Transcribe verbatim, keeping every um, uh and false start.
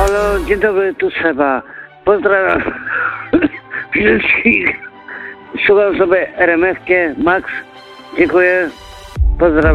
Halo, dzień dobry, tu Seba. Pozdrawiam wszystkich. Słucham sobie R M F-kie, Max. Dziękuję. Pozdrawiam.